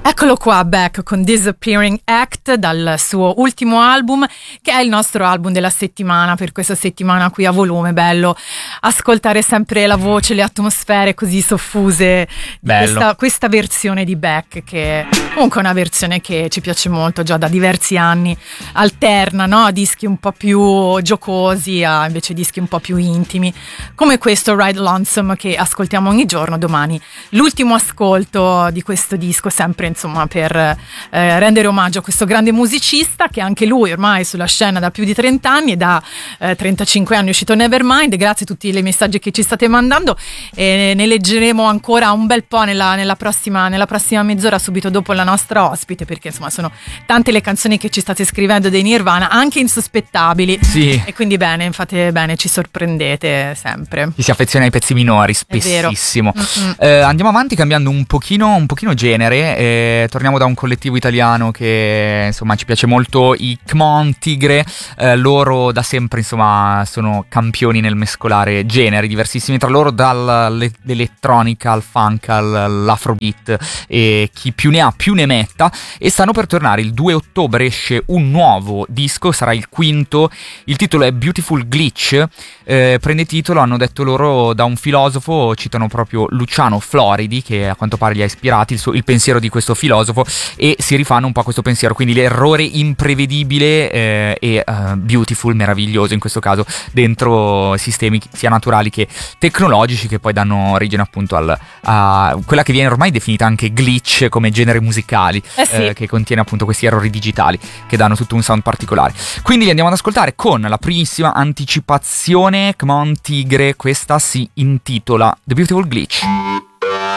Eccolo qua, Beck con Disappearing Act dal suo ultimo album, che è il nostro album della settimana per questa settimana qui a volume. Bello ascoltare sempre la voce, le atmosfere così soffuse di questa versione di Beck, che comunque è una versione che ci piace molto già da diversi anni. Alterna, no? Dischi un po' più giocosi a invece dischi un po' più intimi, come questo Ride Lonesome che ascoltiamo ogni giorno. Domani l'ultimo ascolto di questo disco, sempre insomma per rendere omaggio a questo grande musicista, che anche lui ormai è sulla scena da più di 30 anni e da 35 anni è uscito Nevermind. Grazie a tutti i messaggi che ci state mandando, e ne leggeremo ancora un bel po' nella prossima mezz'ora, subito dopo la nostra ospite, perché insomma sono tante le canzoni che ci state scrivendo dei Nirvana, anche insospettabili. Sì. E quindi fate bene, ci sorprendete sempre. Chi si affeziona ai pezzi minori, spessissimo. Andiamo avanti cambiando un pochino genere. Torniamo da un collettivo italiano che insomma ci piace molto, i Kmon Tigre. Loro da sempre insomma sono campioni nel mescolare generi diversissimi tra loro, dall'elettronica al funk all'afrobeat, e chi più ne ha più ne metta. E stanno per tornare il 2 ottobre, esce un nuovo disco, sarà il quinto. Il titolo è Beautiful Glitch. Prende titolo, hanno detto loro, da un filosofo. Citano proprio Luciano Floridi, che a quanto pare li ha ispirati, il pensiero di questo filosofo, e si rifanno un po' a questo pensiero, quindi l'errore imprevedibile e beautiful, meraviglioso in questo caso, dentro sistemi sia naturali che tecnologici, che poi danno origine appunto a quella che viene ormai definita anche glitch come genere musicali, sì. Che contiene appunto questi errori digitali che danno tutto un sound particolare. Quindi li andiamo ad ascoltare con la primissima anticipazione, Kmon Tigre. Questa si intitola The Beautiful Glitch.